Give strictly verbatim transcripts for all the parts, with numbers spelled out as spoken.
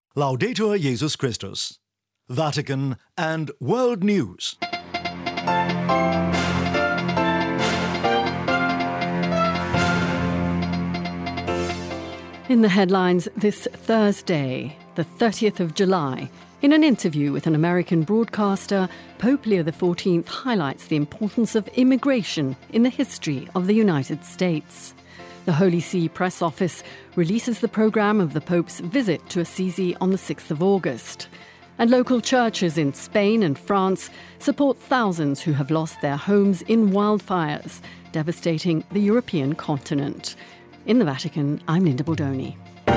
Laudetur Jesus Christus. Vatican and World News. In the headlines this Thursday, the thirtieth of July, in an interview with an American broadcaster, Pope Leo the fourteenth highlights the importance of immigration in the history of the United States. The Holy See Press Office releases the programme of the Pope's visit to Assisi on the sixth of August. And local churches in Spain and France support thousands who have lost their homes in wildfires, devastating the European continent. In the Vatican, I'm Linda Bordoni.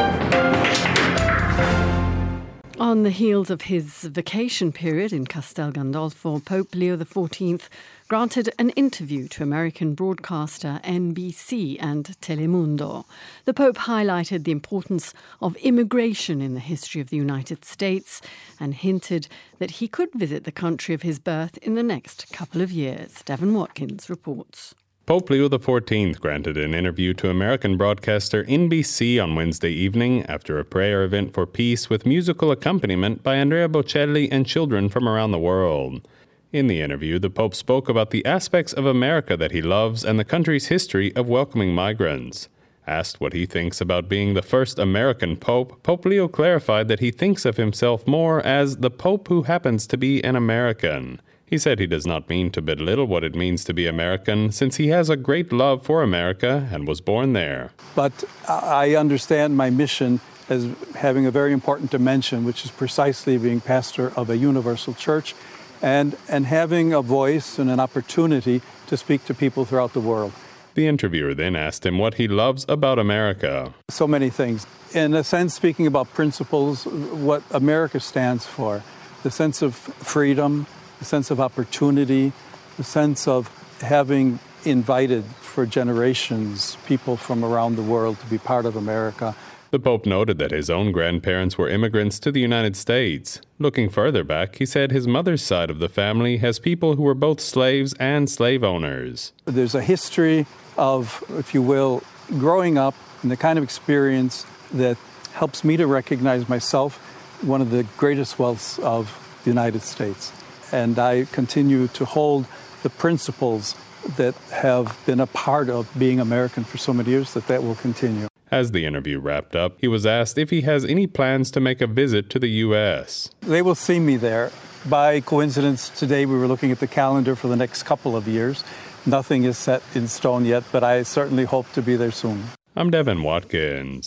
On the heels of his vacation period in Castel Gandolfo, Pope Leo the fourteenth granted an interview to American broadcaster N B C and Telemundo. The Pope highlighted the importance of immigration in the history of the United States and hinted that he could visit the country of his birth in the next couple of years. Devon Watkins reports. Pope Leo the fourteenth granted an interview to American broadcaster N B C on Wednesday evening after a prayer event for peace with musical accompaniment by Andrea Bocelli and children from around the world. In the interview, the Pope spoke about the aspects of America that he loves and the country's history of welcoming migrants. Asked what he thinks about being the first American Pope, Pope Leo clarified that he thinks of himself more as the Pope who happens to be an American. He said he does not mean to belittle what it means to be American, since he has a great love for America and was born there. But I understand my mission as having a very important dimension, which is precisely being pastor of a universal church and, and having a voice and an opportunity to speak to people throughout the world. The interviewer then asked him what he loves about America. So many things. In a sense, speaking about principles, what America stands for, the sense of freedom, the sense of opportunity, the sense of having invited for generations people from around the world to be part of America. The Pope noted that his own grandparents were immigrants to the United States. Looking further back, he said his mother's side of the family has people who were both slaves and slave owners. There's a history of, if you will, growing up and the kind of experience that helps me to recognize myself one of the greatest wealths of the United States. And I continue to hold the principles that have been a part of being American for so many years that that will continue. As the interview wrapped up, he was asked if he has any plans to make a visit to the U S. They will see me there. By coincidence, today we were looking at the calendar for the next couple of years. Nothing is set in stone yet, but I certainly hope to be there soon. I'm Devon Watkins.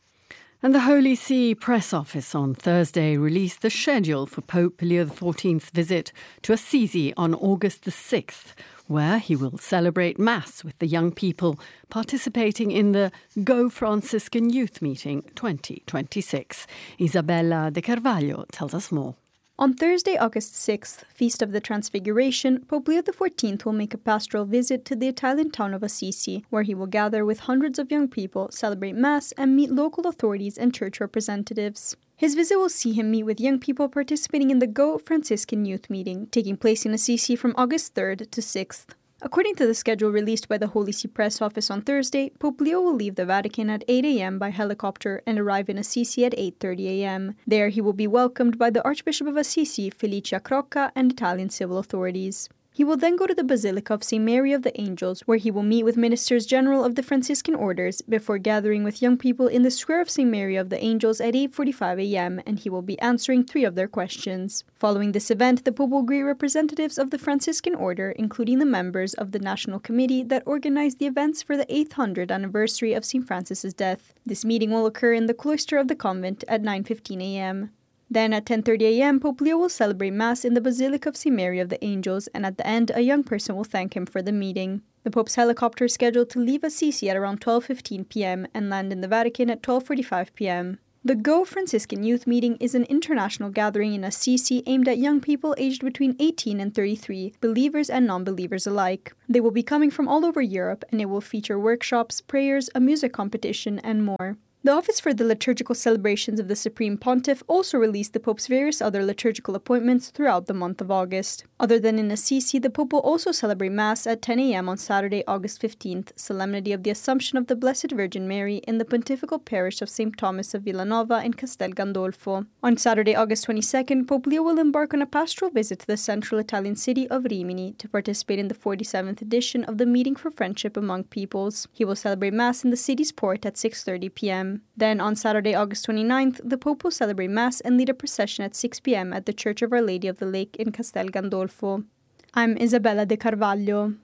And the Holy See Press Office on Thursday released the schedule for Pope Leo the fourteenth's visit to Assisi on August the sixth, where he will celebrate Mass with the young people participating in the Go Franciscan Youth Meeting twenty twenty-six. Isabella De Carvalho tells us more. On Thursday, August sixth, Feast of the Transfiguration, Pope Leo the fourteenth will make a pastoral visit to the Italian town of Assisi, where he will gather with hundreds of young people, celebrate Mass, and meet local authorities and church representatives. His visit will see him meet with young people participating in the Go Franciscan Youth Meeting, taking place in Assisi from August third to sixth. According to the schedule released by the Holy See Press Office on Thursday, Pope Leo will leave the Vatican at eight a.m. by helicopter and arrive in Assisi at eight thirty a.m. There he will be welcomed by the Archbishop of Assisi, Felicia Crocca, and Italian civil authorities. He will then go to the Basilica of Saint Mary of the Angels, where he will meet with Ministers General of the Franciscan Orders before gathering with young people in the Square of Saint Mary of the Angels at eight forty-five a.m., and he will be answering three of their questions. Following this event, the Pope will greet representatives of the Franciscan Order, including the members of the National Committee that organized the events for the eight hundredth anniversary of Saint Francis's death. This meeting will occur in the cloister of the convent at nine fifteen a.m. Then at ten thirty a.m., Pope Leo will celebrate Mass in the Basilica of Saint Mary of the Angels, and at the end, a young person will thank him for the meeting. The Pope's helicopter is scheduled to leave Assisi at around twelve fifteen p.m. and land in the Vatican at twelve forty-five p.m. The Go Franciscan Youth Meeting is an international gathering in Assisi aimed at young people aged between eighteen and thirty-three, believers and non-believers alike. They will be coming from all over Europe, and it will feature workshops, prayers, a music competition, and more. The Office for the Liturgical Celebrations of the Supreme Pontiff also released the Pope's various other liturgical appointments throughout the month of August. Other than in Assisi, the Pope will also celebrate Mass at ten a.m. on Saturday, August fifteenth, Solemnity of the Assumption of the Blessed Virgin Mary in the Pontifical Parish of Saint Thomas of Villanova in Castel Gandolfo. On Saturday, August twenty-second, Pope Leo will embark on a pastoral visit to the central Italian city of Rimini to participate in the forty-seventh edition of the Meeting for Friendship Among Peoples. He will celebrate Mass in the city's port at six thirty p.m. Then, on Saturday, August twenty-ninth, the Pope will celebrate Mass and lead a procession at six p.m. at the Church of Our Lady of the Lake in Castel Gandolfo. I'm Isabella De Carvalho.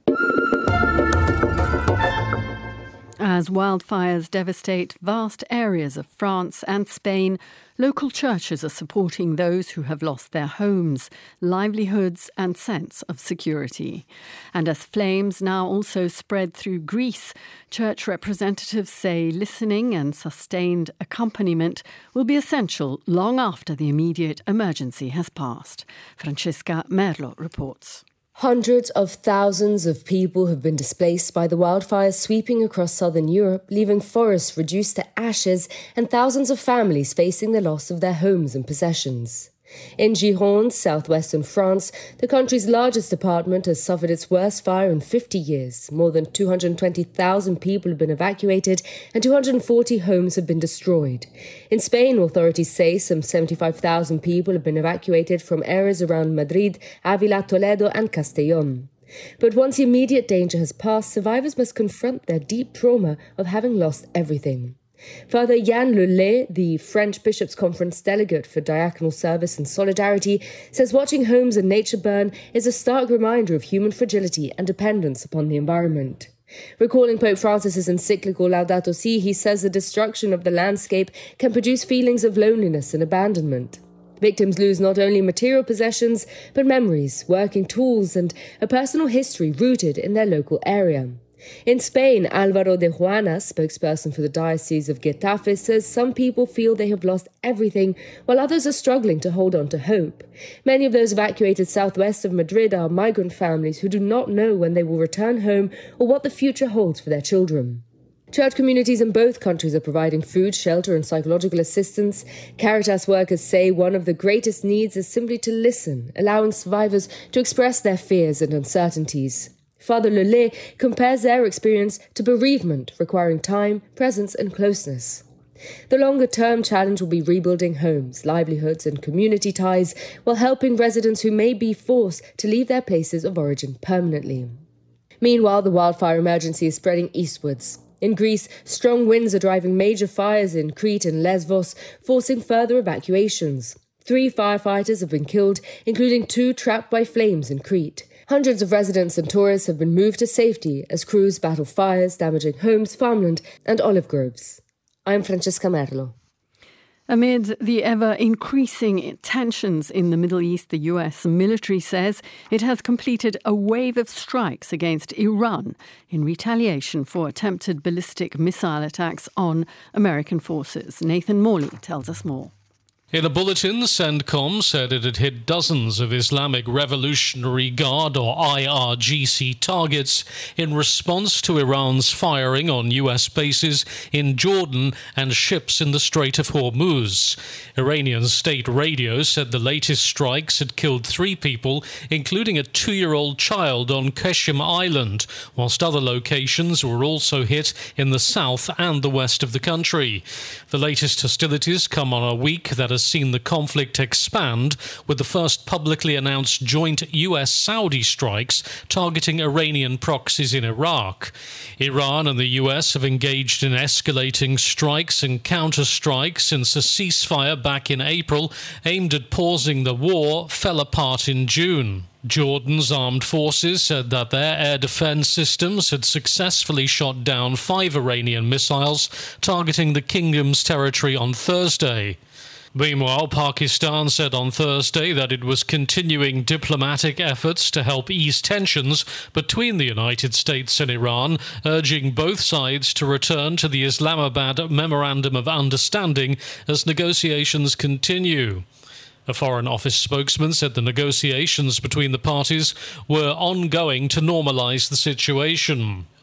As wildfires devastate vast areas of France and Spain, local churches are supporting those who have lost their homes, livelihoods and sense of security. And as flames now also spread through Greece, church representatives say listening and sustained accompaniment will be essential long after the immediate emergency has passed. Francesca Merlo reports. Hundreds of thousands of people have been displaced by the wildfires sweeping across southern Europe, leaving forests reduced to ashes and thousands of families facing the loss of their homes and possessions. In Gironde, southwestern France, the country's largest department has suffered its worst fire in fifty years. More than two hundred twenty thousand people have been evacuated and two hundred forty homes have been destroyed. In Spain, authorities say some seventy-five thousand people have been evacuated from areas around Madrid, Avila, Toledo and Castellón. But once the immediate danger has passed, survivors must confront their deep trauma of having lost everything. Father Yann Lelay, the French Bishops' Conference delegate for diaconal service and solidarity, says watching homes and nature burn is a stark reminder of human fragility and dependence upon the environment. Recalling Pope Francis's encyclical Laudato Si', he says the destruction of the landscape can produce feelings of loneliness and abandonment. Victims lose not only material possessions, but memories, working tools, and a personal history rooted in their local area. In Spain, Álvaro de Juana, spokesperson for the Diocese of Getafe, says some people feel they have lost everything, while others are struggling to hold on to hope. Many of those evacuated southwest of Madrid are migrant families who do not know when they will return home or what the future holds for their children. Church communities in both countries are providing food, shelter and psychological assistance. Caritas workers say one of the greatest needs is simply to listen, allowing survivors to express their fears and uncertainties. Father Lelay compares their experience to bereavement, requiring time, presence and closeness. The longer-term challenge will be rebuilding homes, livelihoods and community ties, while helping residents who may be forced to leave their places of origin permanently. Meanwhile, the wildfire emergency is spreading eastwards. In Greece, strong winds are driving major fires in Crete and Lesvos, forcing further evacuations. Three firefighters have been killed, including two trapped by flames in Crete. Hundreds of residents and tourists have been moved to safety as crews battle fires, damaging homes, farmland and olive groves. I'm Francesca Merlo. Amid the ever-increasing tensions in the Middle East, the U S military says it has completed a wave of strikes against Iran in retaliation for attempted ballistic missile attacks on American forces. Nathan Morley tells us more. In a bulletin, CENTCOM said it had hit dozens of Islamic Revolutionary Guard or I R G C targets in response to Iran's firing on U S bases in Jordan and ships in the Strait of Hormuz. Iranian state radio said the latest strikes had killed three people, including a two-year-old child on Qeshm Island, whilst other locations were also hit in the south and the west of the country. The latest hostilities come on a week that has seen the conflict expand, with the first publicly announced joint U S-Saudi strikes targeting Iranian proxies in Iraq. Iran and the U S have engaged in escalating strikes and counter-strikes since a ceasefire back in April aimed at pausing the war fell apart in June. Jordan's armed forces said that their air defense systems had successfully shot down five Iranian missiles targeting the kingdom's territory on Thursday. Meanwhile, Pakistan said on Thursday that it was continuing diplomatic efforts to help ease tensions between the United States and Iran, urging both sides to return to the Islamabad Memorandum of Understanding as negotiations continue. A Foreign Office spokesman said the negotiations between the parties were ongoing to normalise the situation. The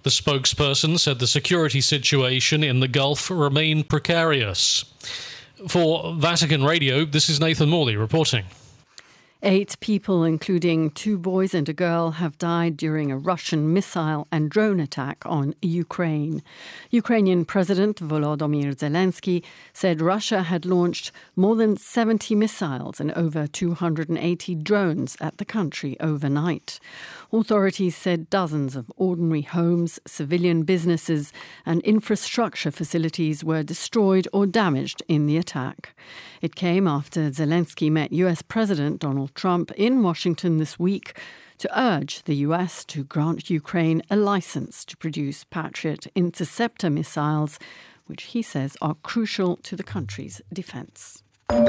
The spokesperson said the security situation in the Gulf remained precarious. For Vatican Radio, this is Nathan Morley reporting. Eight people, including two boys and a girl, have died during a Russian missile and drone attack on Ukraine. Ukrainian President Volodymyr Zelensky said Russia had launched more than seventy missiles and over two hundred eighty drones at the country overnight. Authorities said dozens of ordinary homes, civilian businesses and infrastructure facilities were destroyed or damaged in the attack. It came after Zelensky met U S President Donald Trump in Washington this week to urge the U S to grant Ukraine a license to produce Patriot interceptor missiles, which he says are crucial to the country's defence.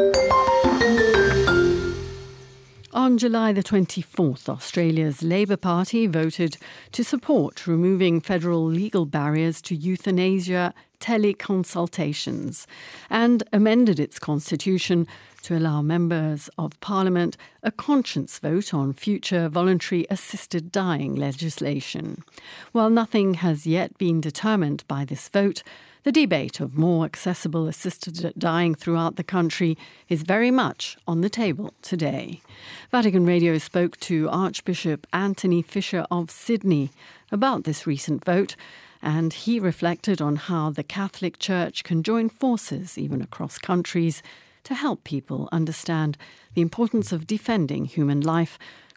On July the twenty-fourth, Australia's Labor Party voted to support removing federal legal barriers to euthanasia teleconsultations and amended its constitution to allow members of Parliament a conscience vote on future voluntary assisted dying legislation. While nothing has yet been determined by this vote, the debate of more accessible assisted dying throughout the country is very much on the table today. Vatican Radio spoke to Archbishop Anthony Fisher of Sydney about this recent vote, and he reflected on how the Catholic Church can join forces, even across countries, to help people understand the importance of defending human life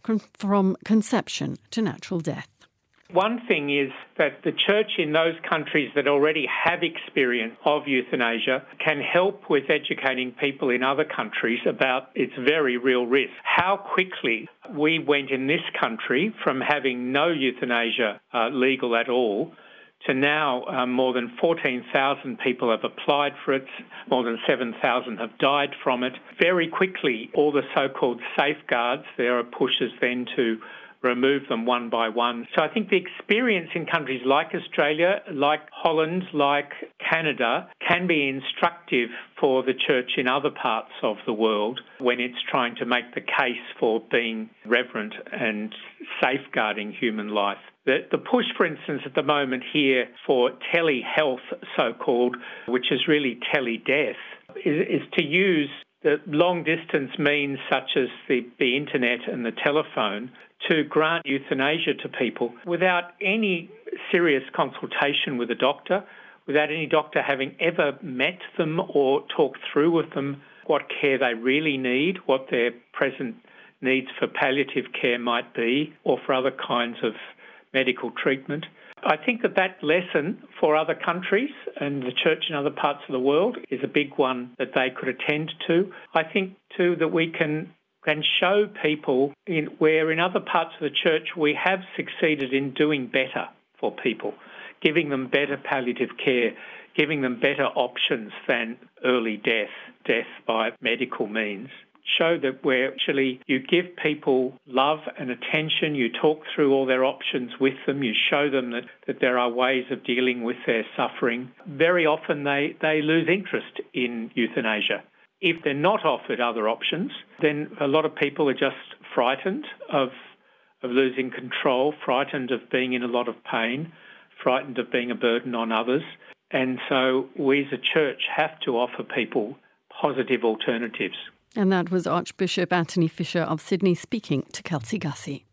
from conception to natural death. One thing is that the church in those countries that already have experience of euthanasia can help with educating people in other countries about its very real risk. How quickly we went in this country from having no euthanasia uh, legal at all to now um, more than fourteen thousand people have applied for it, more than seven thousand have died from it. Very quickly, all the so-called safeguards, there are pushes then to remove them one by one. So I think the experience in countries like Australia, like Holland, like Canada, can be instructive for the church in other parts of the world when it's trying to make the case for being reverent and safeguarding human life. The, the push, for instance, at the moment here for telehealth, so-called, which is really teledeath, is, is to use the long-distance means such as the, the internet and the telephone to grant euthanasia to people without any serious consultation with a doctor, without any doctor having ever met them or talked through with them what care they really need, what their present needs for palliative care might be, or for other kinds of medical treatment. I think that that lesson for other countries and the church in other parts of the world is a big one that they could attend to. I think, too, that we can can show people in, where in other parts of the church we have succeeded in doing better for people, giving them better palliative care, giving them better options than early death, death by medical means. Show that where actually you give people love and attention, you talk through all their options with them, you show them that, that there are ways of dealing with their suffering. Very often they, they lose interest in euthanasia. If they're not offered other options, then a lot of people are just frightened of, of losing control, frightened of being in a lot of pain, frightened of being a burden on others. And so we as a church have to offer people positive alternatives. And that was Archbishop Anthony Fisher of Sydney speaking to Kelsey Gussie.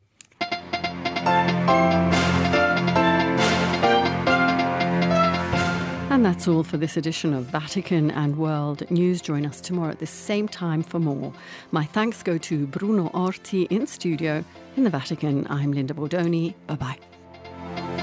And that's all for this edition of Vatican and World News. Join us tomorrow at this same time for more. My thanks go to Bruno Orti in studio. In the Vatican, I'm Linda Bordoni. Bye-bye.